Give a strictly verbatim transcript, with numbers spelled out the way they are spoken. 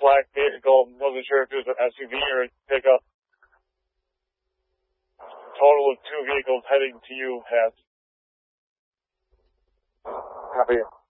black vehicle. Wasn't sure if it was an S U V or a pickup. Total of two vehicles heading to you, Hess. Copy.